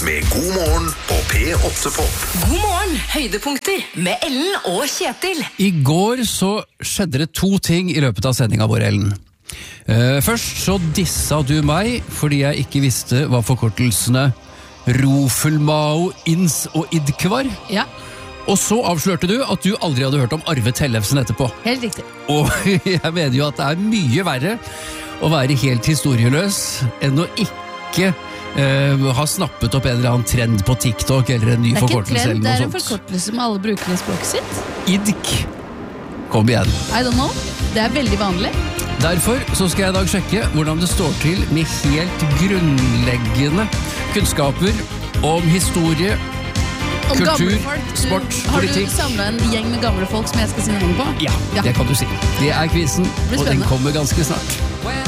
med God morgen på P8 Pop. God morgen, høydepunkter med Ellen og Kjetil. I går så skjedde det to ting i løpet av sendinga vår, Ellen. Først så dissa du meg fordi jeg ikke visste hva forkortelsene Rofelmao, Ins og Idk var. Ja, Og så avslørte du at du aldri hadde hørt om Arve Tellefsen etterpå. helt riktig. Og jeg mener jo at det er mye verre å være helt historieløs enn å ikke ha snappet opp en eller annen trend på TikTok eller en ny Det er ikke en forkortelse trend, eller det er noe en sånt. forkortelse som alle bruker i språket sitt. Idk. Kom igjen. I don't know, det er veldig vanlig. Derfor så skal jeg i dag sjekke hvordan det står til med helt grunnleggende kunnskaper om historie, Om kultur, gamle folk, sport, har politikk. du samlet en gjeng med gamle folk som jeg skal si navn på? Ja, det kan du si. Det er quizen, blir og den spennende. kommer ganske snart.